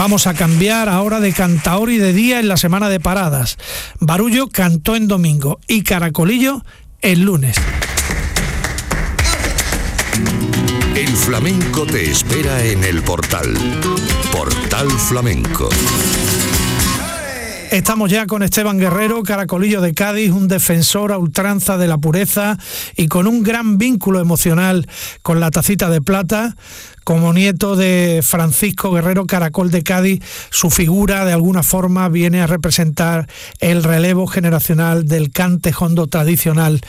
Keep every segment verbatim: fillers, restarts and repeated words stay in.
Vamos a cambiar ahora de cantaor y de día en la semana de paradas. Barullo cantó en domingo y Caracolillo el lunes. El flamenco te espera en el Portal. Portal Flamenco. Estamos ya con Esteban Guerrero, Caracolillo de Cádiz, un defensor a ultranza de la pureza y con un gran vínculo emocional con la tacita de plata. Como nieto de Francisco Guerrero, Caracol de Cádiz, su figura de alguna forma viene a representar el relevo generacional del cante jondo tradicional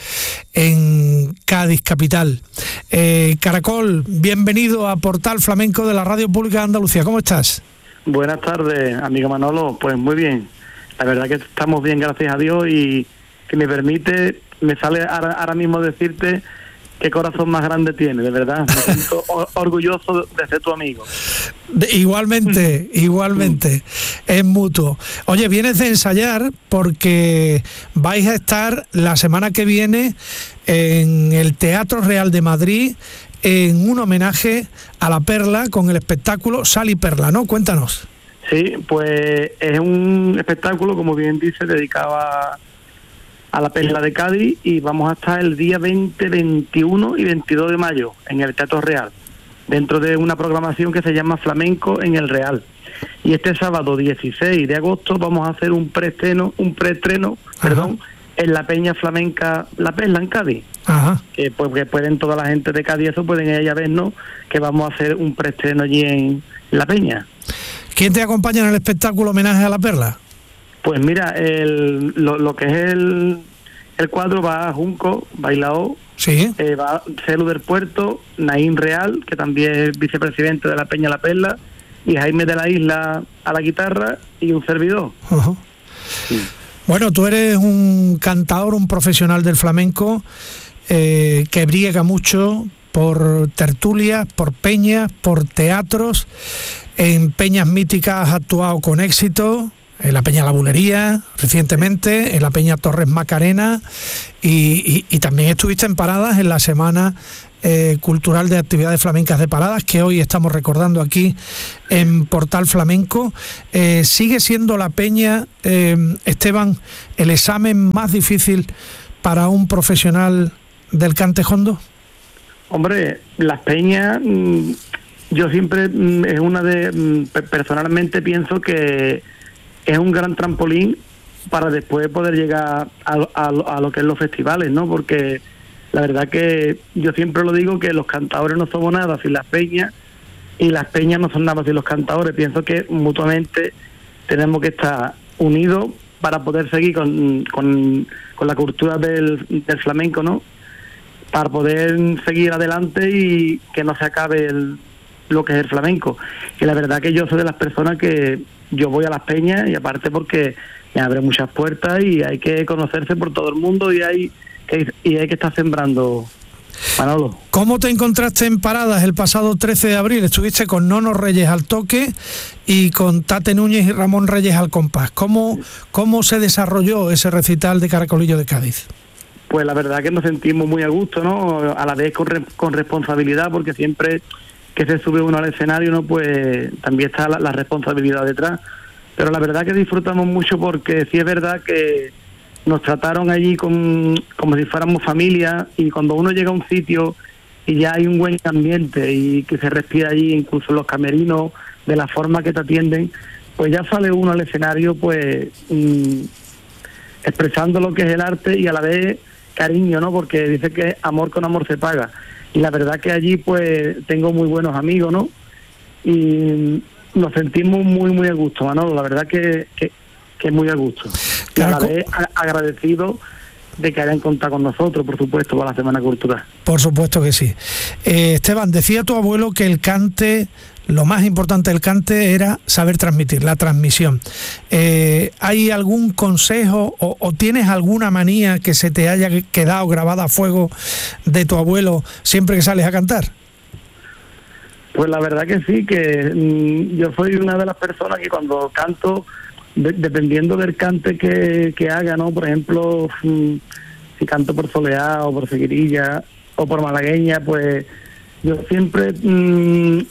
en Cádiz capital. Eh, Caracol, bienvenido a Portal Flamenco de la Radio Pública de Andalucía. ¿Cómo estás? Buenas tardes, amigo Manolo. Pues muy bien. La verdad que estamos bien, gracias a Dios, y que me permite, me sale ahora, ahora mismo decirte qué corazón más grande tiene, de verdad. Me siento orgulloso de ser tu amigo. De, igualmente, igualmente, es mutuo. Oye, vienes de ensayar porque vais a estar la semana que viene en el Teatro Real de Madrid en un homenaje a la Perla con el espectáculo Sal y Perla, ¿no? Cuéntanos. Sí, pues es un espectáculo, como bien dice, dedicado a, a la Perla de Cádiz, y vamos a estar el día veinte, veintiuno y veintidós de mayo en el Teatro Real, dentro de una programación que se llama Flamenco en el Real. Y este sábado dieciséis de agosto vamos a hacer un preestreno, un preestreno, perdón, en la Peña Flamenca La Perla en Cádiz. Ajá. Que pues que pueden toda la gente de Cádiz, eso pueden ir a vernos, que vamos a hacer un preestreno allí en La Peña. ¿Quién te acompaña en el espectáculo homenaje a la Perla? Pues mira, el, lo, lo que es el, el cuadro va a Junco, Bailao, sí. eh, va Celu del Puerto, Naín Real, que también es vicepresidente de la Peña La Perla, y Jaime de la Isla a la guitarra, y un servidor. Uh-huh. Sí. Bueno, tú eres un cantador, un profesional del flamenco, eh, que briega mucho por tertulias, por peñas, por teatros. En peñas míticas has actuado con éxito, en la Peña La Bulería recientemente, en la Peña Torres Macarena, y, y, y también estuviste en paradas en la Semana eh, Cultural de Actividades Flamencas de Paradas, que hoy estamos recordando aquí en Portal Flamenco. Eh, ¿Sigue siendo la peña, eh, Esteban, el examen más difícil para un profesional del cante jondo? Hombre, las peñas... Mmm... Yo siempre mm, es una de mm, personalmente pienso que es un gran trampolín para después poder llegar a, a, a lo que es los festivales, ¿no? Porque la verdad que yo siempre lo digo, que los cantadores no somos nada sin las peñas, y las peñas no son nada sin los cantadores. Pienso que mutuamente tenemos que estar unidos para poder seguir con, con, con la cultura del, del flamenco, ¿no? Para poder seguir adelante y que no se acabe el lo que es el flamenco. Y la verdad que yo soy de las personas que yo voy a las peñas, y aparte porque me abre muchas puertas y hay que conocerse por todo el mundo, y hay que, y hay que estar sembrando. Manolo. ¿Cómo te encontraste en paradas el pasado trece de abril? Estuviste con Nono Reyes al toque y con Tate Núñez y Ramón Reyes al compás. ¿Cómo, cómo se desarrolló ese recital de Caracolillo de Cádiz? Pues la verdad que nos sentimos muy a gusto, ¿no? A la vez con, re, con responsabilidad, porque siempre que se sube uno al escenario, ¿no? Pues también está la, la responsabilidad detrás. Pero la verdad que disfrutamos mucho, porque sí es verdad que nos trataron allí con, como si fuéramos familia, y cuando uno llega a un sitio y ya hay un buen ambiente y que se respira allí, incluso los camerinos, de la forma que te atienden, pues ya sale uno al escenario pues mmm, expresando lo que es el arte y a la vez cariño, ¿no? Porque dice que amor con amor se paga. Y la verdad que allí pues tengo muy buenos amigos, ¿no? Y nos sentimos muy, muy a gusto, Manolo. La verdad que, que, que muy a gusto. Y a la vez agradecido de que hayan contado con nosotros, por supuesto, para la Semana Cultural. Por supuesto que sí. Eh, Esteban, decía tu abuelo que el cante, lo más importante del cante era saber transmitir, la transmisión. Eh, ¿Hay algún consejo o, o tienes alguna manía que se te haya quedado grabada a fuego de tu abuelo siempre que sales a cantar? Pues la verdad que sí, que mmm, yo soy una de las personas que cuando canto, de, dependiendo del cante que, que haga, ¿no? Por ejemplo, mmm, si canto por soleá o por seguirilla o por malagueña, pues yo siempre mmm,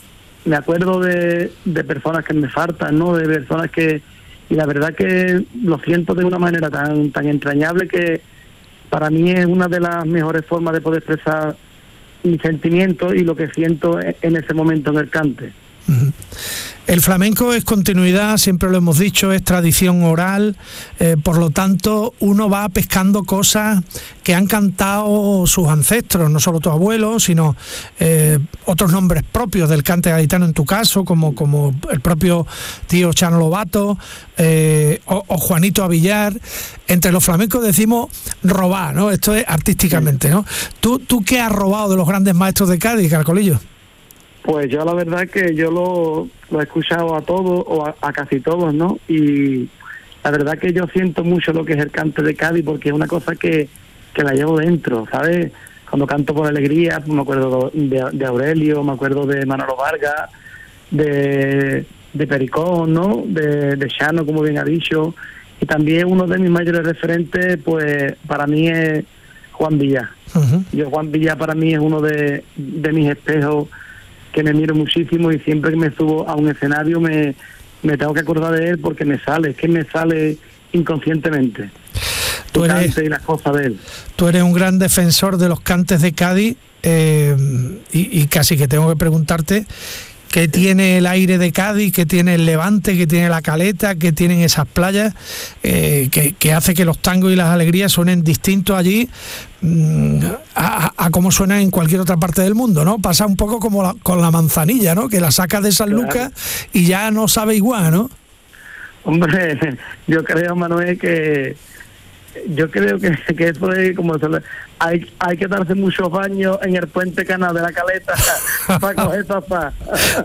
me acuerdo de, de personas que me faltan, ¿no? De personas que... Y la verdad que lo siento de una manera tan tan entrañable que para mí es una de las mejores formas de poder expresar mis sentimientos y lo que siento en ese momento en el cante. Uh-huh. El flamenco es continuidad, siempre lo hemos dicho, es tradición oral, eh, por lo tanto uno va pescando cosas que han cantado sus ancestros, no solo tu abuelo, sino eh, otros nombres propios del cante gaditano en tu caso, como, como el propio tío Chano Lobato eh, o, o Juanito Avillar. Entre los flamencos decimos robar, ¿no? Esto es artísticamente, ¿no? ¿Tú, tú qué has robado de los grandes maestros de Cádiz, Caracolillo? Pues yo la verdad que yo lo, lo he escuchado a todos, o a, a casi todos, ¿no? Y la verdad que yo siento mucho lo que es el cante de Cádiz, porque es una cosa que, que la llevo dentro, ¿sabes? Cuando canto por alegría, pues me acuerdo de, de Aurelio, me acuerdo de Manolo Vargas, de, de Pericón, ¿no? De, de Chano, como bien ha dicho. Y también uno de mis mayores referentes, pues para mí es Juan Villá. Uh-huh. Yo, Juan Villá para mí es uno de, de mis espejos, que me miro muchísimo, y siempre que me subo a un escenario me, me tengo que acordar de él, porque me sale, es que me sale inconscientemente. Tú eres, y las cosas de él. Tú eres un gran defensor de los cantes de Cádiz, eh, y, y casi que tengo que preguntarte qué tiene el aire de Cádiz, qué tiene el Levante, qué tiene la Caleta, qué tienen esas playas, eh, que, que hace que los tangos y las alegrías suenen distintos allí mmm, a, a, a como suenan en cualquier otra parte del mundo, ¿no? Pasa un poco como la, con la manzanilla, ¿no? Que la sacas de San Claro. Lucas y ya no sabe igual, ¿no? Hombre, yo creo, Manuel, que yo creo que, que eso es como se le, hay hay que darse muchos baños en el puente Canal de la Caleta para coger papá.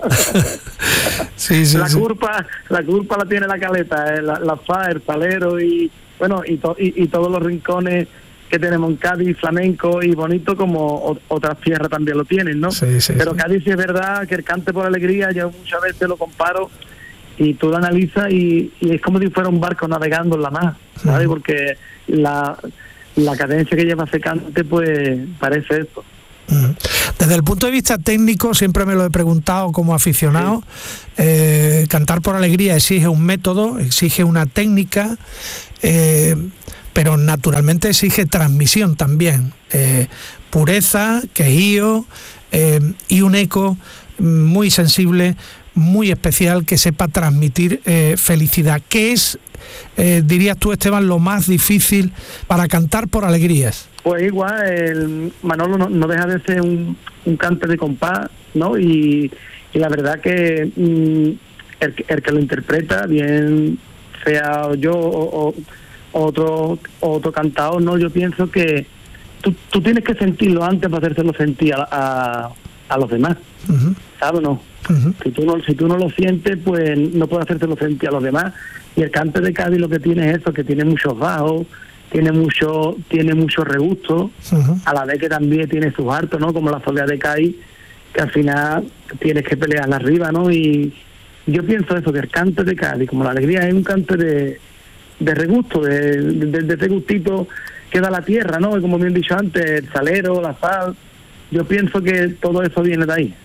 Sí, sí, la sí. culpa la culpa la tiene la Caleta, eh, la, la F A, el Salero y bueno y, to, y y todos los rincones que tenemos en Cádiz, flamenco y bonito, como o, otras tierras también lo tienen, ¿no? Sí, sí, Pero sí. Cádiz sí es verdad que el cante por alegría, yo muchas veces lo comparo y tú lo analizas y, y es como si fuera un barco navegando en la mar, ¿sabes? Porque la, la cadencia que lleva ese cante, pues parece eso. Desde el punto de vista técnico, siempre me lo he preguntado como aficionado, sí. eh, cantar por alegría exige un método, exige una técnica, eh, pero naturalmente exige transmisión también, eh, pureza, quejío eh, y un eco muy sensible, muy especial, que sepa transmitir eh, felicidad. ¿Qué es, eh, dirías tú, Esteban, lo más difícil para cantar por alegrías? Pues igual, el Manolo no, no deja de ser un, un cante de compás, ¿no? Y, y la verdad que mm, el, el que lo interpreta, bien sea yo o, o otro otro cantador, ¿no? Yo pienso que tú, tú tienes que sentirlo antes para hacérselo sentir a, a, a los demás, uh-huh. ¿sabes o no? Uh-huh. Si tú no si tú no lo sientes, pues no puedes hacértelo sentir a los demás. Y el cante de Cádiz lo que tiene es eso, que tiene muchos bajos, tiene mucho tiene mucho regusto, uh-huh. a la vez que también tiene sus hartos, ¿no? Como la soledad de Cádiz, que al final tienes que pelearla arriba, ¿no? Y yo pienso eso, que el cante de Cádiz, como la alegría, es un cante de, de regusto, de, de, de ese gustito que da la tierra, ¿no? Y como bien dicho antes, el salero, la sal, yo pienso que todo eso viene de ahí.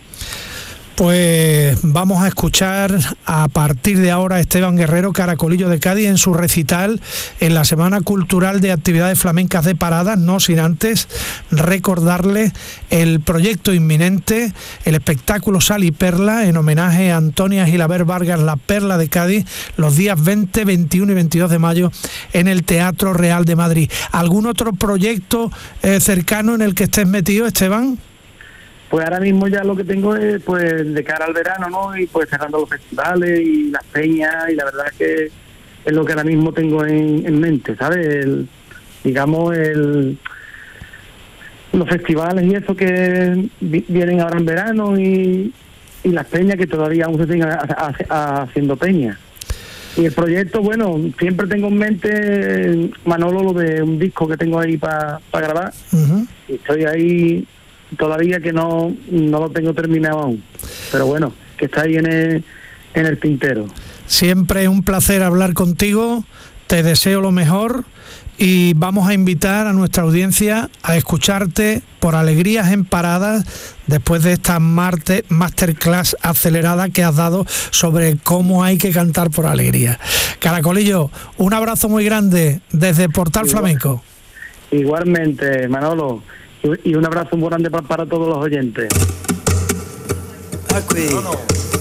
Pues vamos a escuchar a partir de ahora a Esteban Guerrero, Caracolillo de Cádiz, en su recital en la Semana Cultural de Actividades Flamencas de Paradas, no sin antes recordarles el proyecto inminente, el espectáculo Sal y Perla, en homenaje a Antonia Gilaber Vargas, la Perla de Cádiz, los días veinte, veintiuno y veintidós de mayo en el Teatro Real de Madrid. ¿Algún otro proyecto eh, cercano en el que estés metido, Esteban? Pues ahora mismo ya lo que tengo es, pues, de cara al verano, ¿no? Y pues cerrando los festivales y las peñas, y la verdad es que es lo que ahora mismo tengo en, en mente, ¿sabes? El, digamos, el los festivales y eso que vi, vienen ahora en verano, y, y las peñas que todavía aún se siguen haciendo peñas. Y el proyecto, bueno, siempre tengo en mente, Manolo, lo de un disco que tengo ahí para pa grabar. Uh-huh. Y estoy ahí todavía que no no lo tengo terminado aún, pero bueno, que está ahí en el, en el tintero. Siempre es un placer hablar contigo, te deseo lo mejor, y vamos a invitar a nuestra audiencia a escucharte por Alegrías en Paradas después de esta marte, masterclass acelerada que has dado sobre cómo hay que cantar por alegría. Caracolillo, un abrazo muy grande desde Portal Igual, Flamenco. Igualmente, Manolo, y un abrazo muy grande para, para todos los oyentes. Aquí. No, no.